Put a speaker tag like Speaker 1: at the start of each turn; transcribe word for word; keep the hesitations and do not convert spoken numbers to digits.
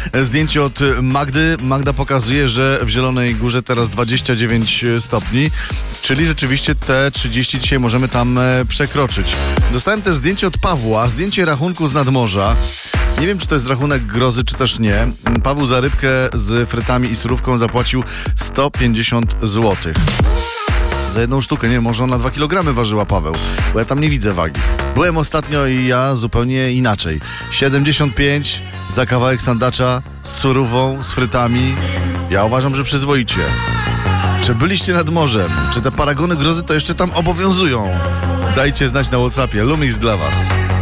Speaker 1: Zdjęcie od Magdy. Magda pokazuje, że w Zielonej Górze teraz dwadzieścia dziewięć stopni, czyli rzeczywiście te trzydzieści dzisiaj możemy tam przekroczyć. Dostałem też zdjęcie od Pawła, zdjęcie rachunku z nadmorza. Nie wiem, czy to jest rachunek grozy, czy też nie. Paweł za rybkę z frytami i surówką zapłacił sto pięćdziesiąt złotych. Za jedną sztukę, nie, może ona dwa kilogramy ważyła, Paweł, bo ja tam nie widzę wagi. Byłem ostatnio i ja zupełnie inaczej. siedemdziesiąt pięć za kawałek sandacza z surówą, z frytami. Ja uważam, że przyzwoicie. Czy byliście nad morzem? Czy te paragony grozy to jeszcze tam obowiązują? Dajcie znać na WhatsAppie. Lumix dla was.